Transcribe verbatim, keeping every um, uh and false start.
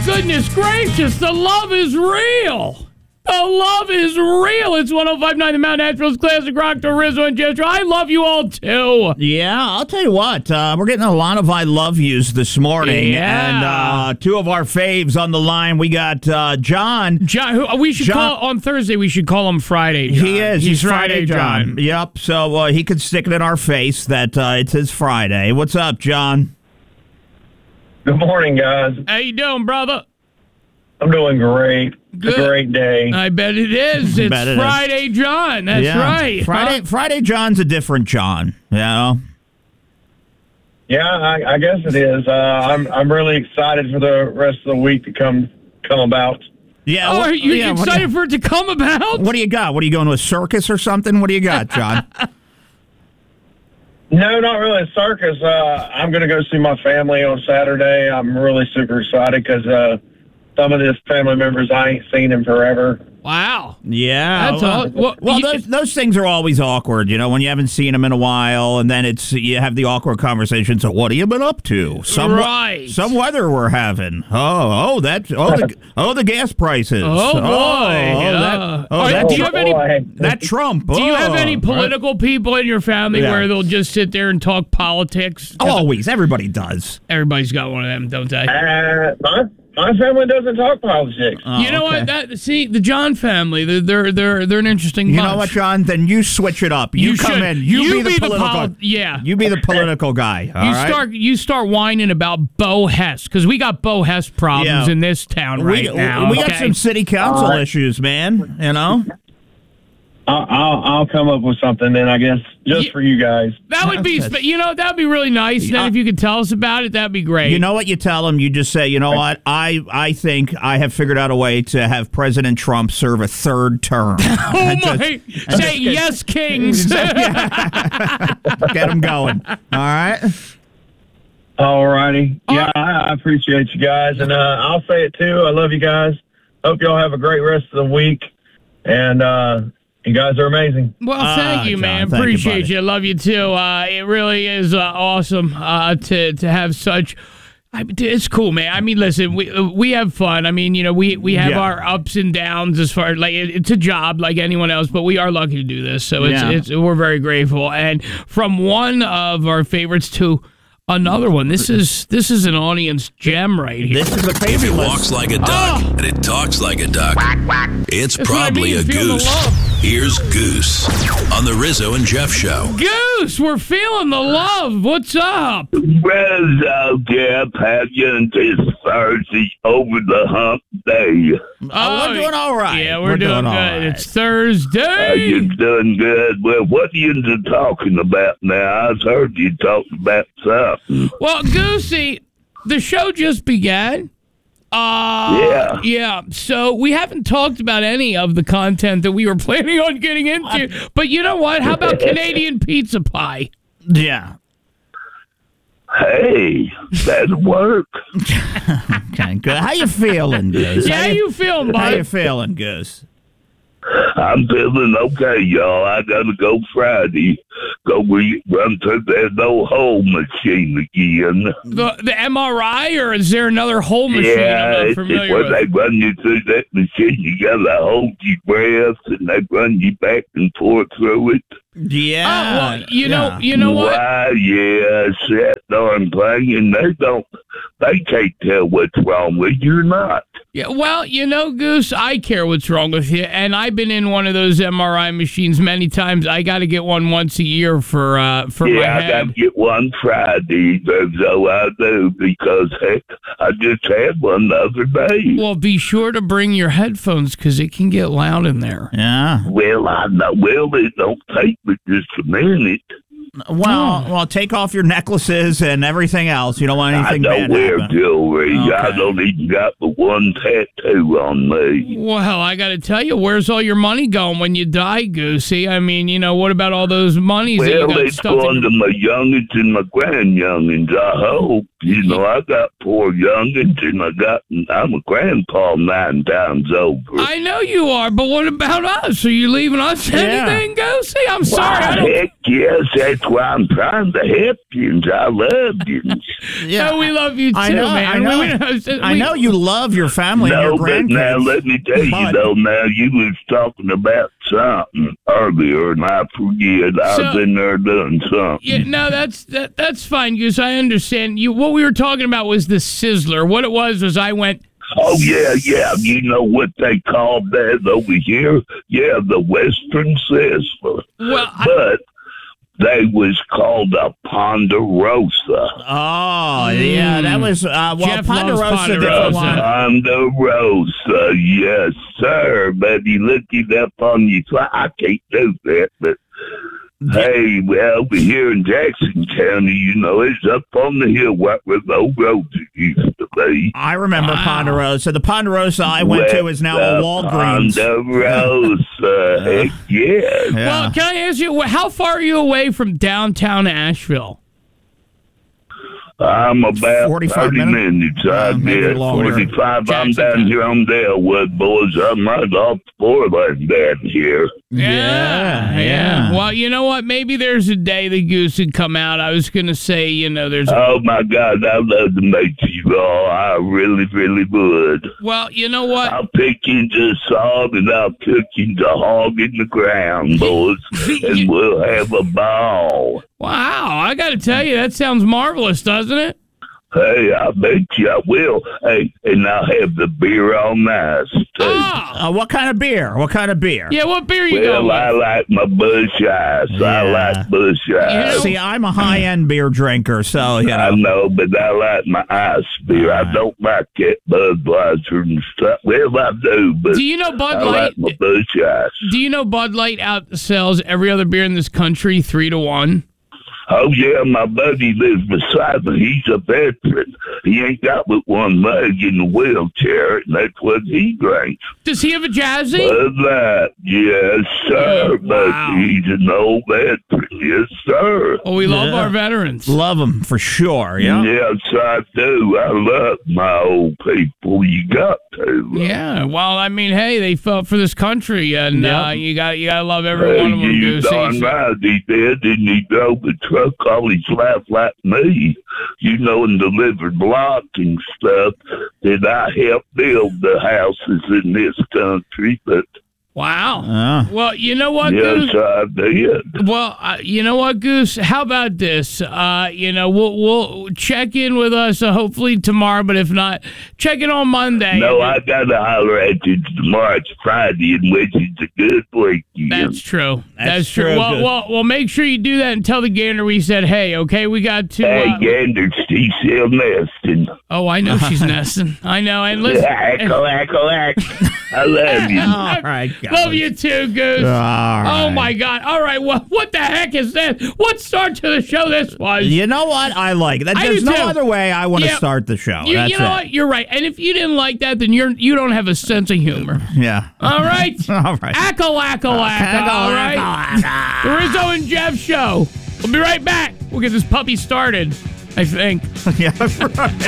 goodness gracious, the love is real. The love is real. It's one oh five point nine The Mountain Naturals Classic Rock to Rizzo and Jester. I love you all, too. Yeah, I'll tell you what. Uh, we're getting a lot of I love yous this morning. Yeah. And uh, two of our faves on the line. We got uh, John. John, who, we should John, call on Thursday. We should call him Friday John. He is. He's, He's Friday, Friday John. John. Yep. So uh, he could stick it in our face that uh, it's his Friday. What's up, John? Good morning, guys. How you doing, brother? I'm doing great. Good. It's a great day. I bet it is. It's Bet it Friday, John. That's Yeah. right. Friday, Huh? Friday John's a different John. You know? Yeah, I, I guess it is. Uh, I'm I'm really excited for the rest of the week to come come about. Yeah. Oh, what- are you yeah, what do excited you- for it to come about? What do you got? What are you going to a circus or something? What do you got, John? No, not really a circus. Uh, I'm going to go see my family on Saturday. I'm really super excited because uh, some of these family members I ain't seen in forever. Wow. Yeah. That's well, all- well, well, you- those, those things are always awkward, you know, when you haven't seen them in a while, and then it's you have the awkward conversation. So, what have you been up to? Some Right. Some weather we're having. Oh, oh, that. Oh, the, oh, the gas prices. Oh, boy. Oh, Yeah. that. Oh, Are- that, do you have any- Boy. that Trump. Do you have Oh, any right. political people in your family Yeah. where they'll just sit there and talk politics? 'Cause Always. Everybody does. Everybody's got one of them, don't they? Uh, my my family doesn't talk politics. Oh, you know okay. what? That see the John family. They're they're they're, they're an interesting. You bunch. know what, John? Then you switch it up. You, You come should. in. You, You be the be the political. poli- yeah. You be the political guy. All You right? start you start whining about Bo Hess because we got Bo Hess problems Yeah. in this town we, right now. we got okay? some city council All right. issues, man. You know. I'll, I'll I'll come up with something then, I guess, just Yeah. for you guys. That would be, That's- sp- you know, that'd be really nice. Then Yeah. if you could tell us about it, that'd be great. You know what you tell them? You just say, you know what? I I think I have figured out a way to have President Trump serve a third term. oh And just my! Say yes, kings. get him going. All right. All righty. Yeah, I, I appreciate you guys. And uh, I'll say it too. I love you guys. Hope y'all have a great rest of the week. And uh, you guys are amazing. Well, Ah, thank you, John, man. thank you, Appreciate buddy. you. Love you too. Uh, it really is uh, awesome uh, to to have such. I, it's cool, man. I mean, listen, we we have fun. I mean, you know, we, we have Yeah. our ups and downs as far like it, it's a job like anyone else, but we are lucky to do this. So it's Yeah. it's we're very grateful. And from one of our favorites to another one, this is this is an audience gem right here. This is a If favorite it list. walks like a duck Oh. and it talks like a duck, it's That's what I probably mean, a feel the goose. love. Here's Goose on the Rizzo and Jeff Show. Goose, we're feeling the love. What's up? Rizzo, Jeff, have you this Thursday over the hump day? Oh, we're doing all right. Yeah, we're, We're doing, doing good. all right. It's Are Thursday. you doing good? Well, what are you talking about now? I've heard you talk about something. Well, Goosey, the show just began. Uh, Yeah. Yeah. So we haven't talked about any of the content that we were planning on getting into. But you know what? How about Canadian pizza pie? Yeah. Hey, that'll work. Okay, good. How you feeling, Goose? Yeah, how you feeling, How you bud? feeling, Goose? I'm feeling okay, y'all. I gotta go Friday. Go re- run to that old hole machine again. The the M R I, or is there another hole machine Yeah, I'm not it's familiar when with? they run you through that machine, you gotta hold your breath, and they run you back and forth through it. Yeah. Oh, well, you know, yeah. you know what? Why, yeah, it's that darn thing, and they don't, they can't tell what's wrong with you or not. Yeah, well, you know, Goose, I care what's wrong with you, and I've been in one of those M R I machines many times. I got to get one once a year for uh, for my Yeah, I head. gotta get one Friday, so I do, because heck, I just had one the other day. Well, be sure to bring your headphones because it can get loud in there. Yeah. Well, I know, well, it don't take but just a minute. Well, well, take off your necklaces and everything else. You don't want I anything don't bad wear happen. jewelry. I Okay. don't even got the one tattoo on me. Well, I got to tell you, where's all your money going when you die, Goosey? I mean, you know, what about all those monies that you Well, got it's stuffed in going your- to my youngins and my grandyoungins, I hope. You know, I got four youngins, and I got, I'm a grandpa nine times over. I know you are, but what about us? Are you leaving us Yeah. anything, Goosey? I'm sorry. I Why, don't... heck yes, that's That's why I'm trying to help you. I love you. Yeah, Oh, we love you too, I know, man. I know. We, we, I know you love your family and No, your but grandkids. now let me tell you, But- though, now you was talking about something earlier, and I forget. I was So- in there doing something. Yeah, no, that's that, that's fine, Goose. I understand. You what we were talking about was the Sizzler. What it was was I went. Oh, yeah, yeah. You know what they call that over here? Yeah, the Western Sizzler. Well, I, But they was called a Ponderosa. Oh, yeah, that was, uh, well, Jeff loves Ponderosa, different Ponderosa. one. Ponderosa, yes, sir. Baby, look it up on your phone. I can't do that, but hey, well, over here in Jackson County, you know, it's up on the hill right where the old road used to be. I remember Wow. Ponderosa. The Ponderosa I went to is now a Well, Walgreens. Ponderosa, heck yeah. Yeah. well, can I ask you, how far are you away from downtown Asheville? I'm about forty-five thirty minutes? minutes. I Uh, maybe guess longer. forty-five. I'm Jackson down County. here on Dalewood, boys. I'm right off the four lane down here. Yeah, yeah. Well, you know what? Maybe there's a day the Goose would come out. I was going to say, you know, there's. A, Oh my God, I'd love to meet you all. I really, really would. well, you know what? I'll pick into a sod and I'll cook into a hog in the ground, boys, and we'll have a ball. Wow, I got to tell you, that sounds marvelous, doesn't it? Hey, I bet you I will. Hey, and I'll have the beer all nice, too. Oh, Uh, what kind of beer? What kind of beer? yeah. What beer you Well, going I with? like my Bush Ice. I Yeah. like Bush Ice. See, I'm a high-end beer drinker, so, you I know. know, but I like my ice beer. I don't like that Budweiser and stuff. Well, I do, but Do you know Bud I Light? like my Bush Ice. Do you know Bud Light outsells every other beer in this country three to one? Oh, yeah, my buddy lives beside me. He's a veteran. He ain't got but one leg in the wheelchair, and that's what he drinks. Does he have a Jazzy? Bud Light, yes, sir. Oh, wow. But he's an old veteran, yes, sir. Well, we love Yeah. our veterans. Love them for sure, yeah. Yes, I do. I love my old people. You got to. Yeah. Well, I mean, hey, they fought for this country, and Yep. uh, you got you got to love every Hey, one of them. you Goose. darn right he did, and he drove the truck all his life like me, you know, and delivered block and stuff that I helped build the houses in this country, but Wow. Uh, Well, you know what, yes, Goose? I did. Well, uh, you know what, Goose? How about this? Uh, you know, we'll we'll check in with us uh, hopefully tomorrow, but if not, check in on Monday. No, I got to holler at you tomorrow. It's Friday, in which it's a good weekend. That's true. That's, That's true. true, Well, Goose. well, well, make sure you do that and tell the gander we said, hey, okay, we got to. Hey, Uh, Gander, he's still nesting. oh, I know she's nesting. I know. And listen, Echo, echo, echo. I love you. all right, guys. love you too, Goose. All right. Oh my God! All right, well, what the heck is this? What start to the show this was? You know what? I like it. That, I There's do no too. other way I want to Yeah. start the show. You, That's you know it. what? You're right. And if you didn't like that, then you're you don't have a sense of humor. Yeah. All right. All right. Ackle, ackle, ackle. All right. The Rizzo and Jeff Show. We'll be right back. We'll get this puppy started, I think. Yeah. Right.